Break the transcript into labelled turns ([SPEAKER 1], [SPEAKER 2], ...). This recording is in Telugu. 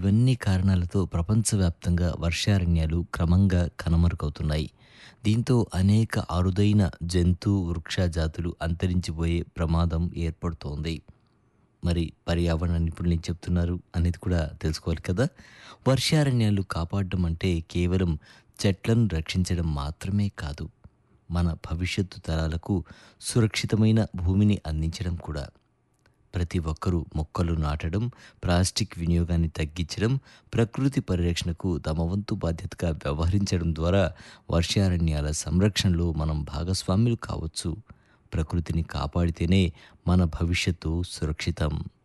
[SPEAKER 1] ఇవన్నీ కారణాలతో ప్రపంచవ్యాప్తంగా వర్షారణ్యాలు క్రమంగా కనుమరుగవుతున్నాయి. దీంతో అనేక అరుదైన జంతు, వృక్ష జాతులు అంతరించిపోయే ప్రమాదం ఏర్పడుతోంది. మరి పర్యావరణ నిపుణులు ఏం చెప్తున్నారు అనేది కూడా తెలుసుకోవాలి కదా! వర్షారణ్యాలు కాపాడడం అంటే కేవలం చెట్లను రక్షించడం మాత్రమే కాదు. మన భవిష్యత్తు తరాలకు సురక్షితమైన భూమిని అందించడం కూడా. ప్రతి ఒక్కరూ మొక్కలు నాటడం, ప్లాస్టిక్ వినియోగాన్ని తగ్గించడం, ప్రకృతి పరిరక్షణకు తమ వంతు బాధ్యతగా వ్యవహరించడం ద్వారా వర్షారణ్యాల సంరక్షణలో మనం భాగస్వాములు కావచ్చు. ప్రకృతిని కాపాడితేనే మన భవిష్యత్తు సురక్షితం.